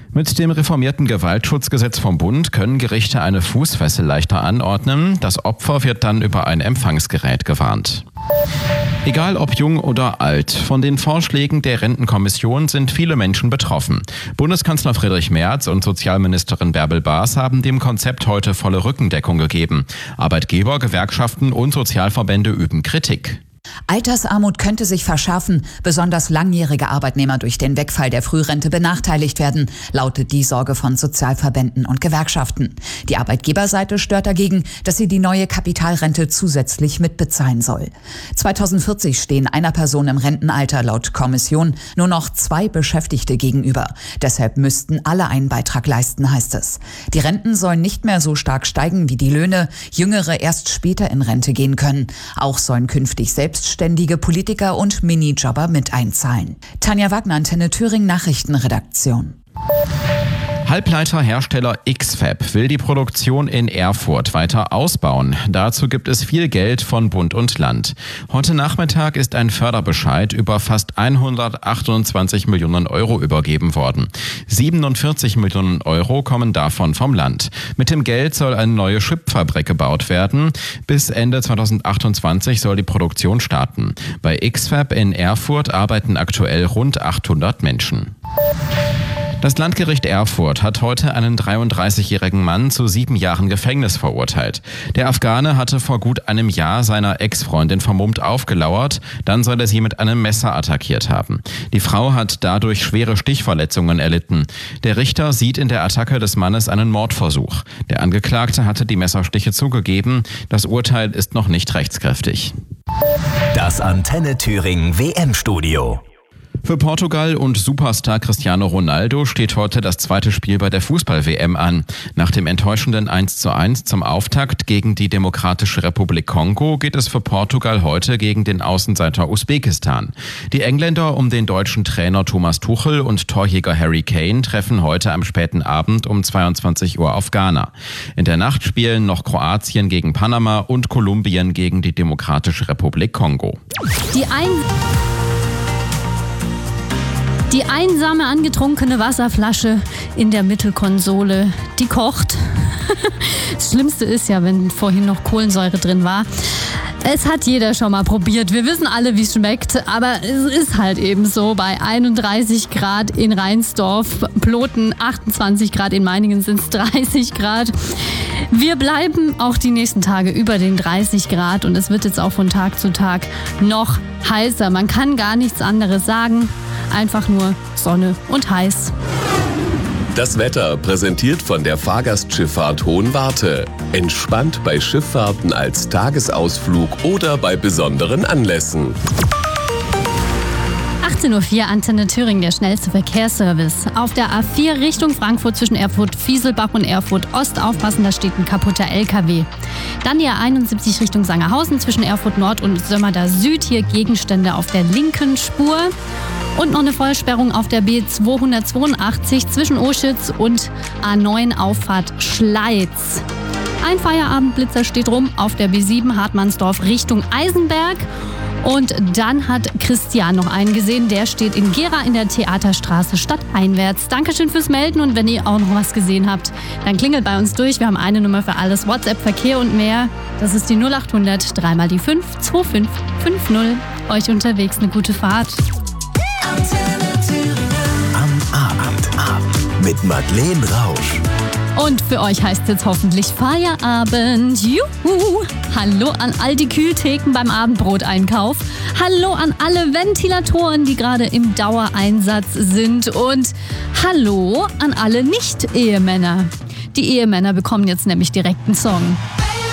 Mit dem reformierten Gewaltschutzgesetz vom Bund können Gerichte eine Fußfessel leichter anordnen. Das Opfer wird dann über ein Empfangsgerät gewarnt. Egal ob jung oder alt, von den Vorschlägen der Rentenkommission sind viele Menschen betroffen. Bundeskanzler Friedrich Merz und Sozialministerin Bärbel Baas haben dem Konzept heute volle Rückendeckung gegeben. Arbeitgeber, Gewerkschaften und Sozialverbände üben Kritik. Altersarmut könnte sich verschärfen, besonders langjährige Arbeitnehmer durch den Wegfall der Frührente benachteiligt werden, lautet die Sorge von Sozialverbänden und Gewerkschaften. Die Arbeitgeberseite stört dagegen, dass sie die neue Kapitalrente zusätzlich mitbezahlen soll. 2040 stehen einer Person im Rentenalter laut Kommission nur noch 2 Beschäftigte gegenüber. Deshalb müssten alle einen Beitrag leisten, heißt es. Die Renten sollen nicht mehr so stark steigen wie die Löhne, Jüngere erst später in Rente gehen können. Auch sollen künftig selbstständige Politiker und Minijobber mit einzahlen. Tanja Wagner, Antenne Thüringen Nachrichtenredaktion. Halbleiterhersteller X-Fab will die Produktion in Erfurt weiter ausbauen. Dazu gibt es viel Geld von Bund und Land. Heute Nachmittag ist ein Förderbescheid über fast 128 Millionen Euro übergeben worden. 47 Millionen Euro kommen davon vom Land. Mit dem Geld soll eine neue Chipfabrik gebaut werden. Bis Ende 2028 soll die Produktion starten. Bei X-Fab in Erfurt arbeiten aktuell rund 800 Menschen. Das Landgericht Erfurt hat heute einen 33-jährigen Mann zu 7 Jahren Gefängnis verurteilt. Der Afghane hatte vor gut einem Jahr seiner Ex-Freundin vermummt aufgelauert, dann soll er sie mit einem Messer attackiert haben. Die Frau hat dadurch schwere Stichverletzungen erlitten. Der Richter sieht in der Attacke des Mannes einen Mordversuch. Der Angeklagte hatte die Messerstiche zugegeben. Das Urteil ist noch nicht rechtskräftig. Das Antenne Thüringen WM-Studio. Für Portugal und Superstar Cristiano Ronaldo steht heute das zweite Spiel bei der Fußball-WM an. Nach dem enttäuschenden 1:1 zum Auftakt gegen die Demokratische Republik Kongo geht es für Portugal heute gegen den Außenseiter Usbekistan. Die Engländer um den deutschen Trainer Thomas Tuchel und Torjäger Harry Kane treffen heute am späten Abend um 22 Uhr auf Ghana. In der Nacht spielen noch Kroatien gegen Panama und Kolumbien gegen die Demokratische Republik Kongo. Die einsame, angetrunkene Wasserflasche in der Mittelkonsole, die kocht. Das Schlimmste ist ja, wenn vorhin noch Kohlensäure drin war. Es hat jeder schon mal probiert. Wir wissen alle, wie es schmeckt, aber es ist halt eben so. Bei 31 Grad in Rheinsdorf, Ploten 28 Grad, in Meiningen sind es 30 Grad. Wir bleiben auch die nächsten Tage über den 30 Grad und es wird jetzt auch von Tag zu Tag noch heißer. Man kann gar nichts anderes sagen. Einfach nur Sonne und heiß. Das Wetter präsentiert von der Fahrgastschifffahrt Hohenwarte. Entspannt bei Schifffahrten als Tagesausflug oder bei besonderen Anlässen. 18:04 Uhr, Antenne Thüringen, der schnellste Verkehrsservice. Auf der A4 Richtung Frankfurt zwischen Erfurt-Fieselbach und Erfurt-Ost aufpassen, da steht ein kaputter LKW. Dann die A71 Richtung Sangerhausen zwischen Erfurt-Nord und Sömmerda Süd. Hier Gegenstände auf der linken Spur. Und noch eine Vollsperrung auf der B282 zwischen Oschütz und A9 Auffahrt Schleiz. Ein Feierabendblitzer steht rum auf der B7 Hartmannsdorf Richtung Eisenberg. Und dann hat Christian noch einen gesehen, der steht in Gera in der Theaterstraße stadteinwärts. Dankeschön fürs Melden und wenn ihr auch noch was gesehen habt, dann klingelt bei uns durch. Wir haben eine Nummer für alles, WhatsApp, Verkehr und mehr. Das ist die 0800 3 mal die 5 2550. Euch unterwegs eine gute Fahrt. Am Abend mit Madeleine Rausch. Und für euch heißt es jetzt hoffentlich Feierabend. Juhu! Hallo an all die Kühltheken beim Abendbroteinkauf. Hallo an alle Ventilatoren, die gerade im Dauereinsatz sind. Und hallo an alle Nicht-Ehemänner. Die Ehemänner bekommen jetzt nämlich direkt einen Song.